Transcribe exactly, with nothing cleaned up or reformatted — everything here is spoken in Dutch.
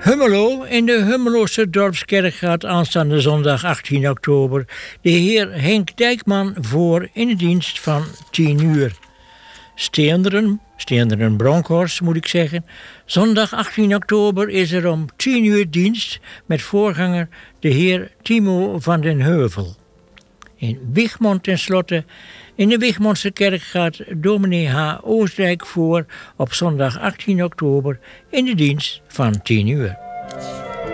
Hummelo, in de Hummeloze Dorpskerk gaat aanstaande zondag achttien oktober de heer Henk Dijkman voor in de dienst van tien uur. Steenderen, Steenderen Bronkhorst moet ik zeggen. Zondag achttien oktober is er om tien uur dienst met voorganger de heer Timo van den Heuvel. In Wichmond tenslotte, in de Wichmondse kerk gaat dominee H. Oostdijk voor op zondag achttien oktober in de dienst van tien uur.